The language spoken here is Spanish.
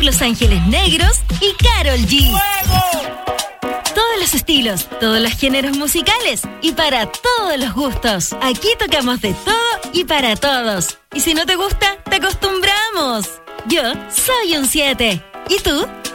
por Los Ángeles Negros y Karol G. Todos los estilos, todos los géneros musicales y para todos los gustos. Aquí tocamos de todo y para todos. Y si no te gusta, te acostumbramos. Yo soy un 7. ¿Y tú?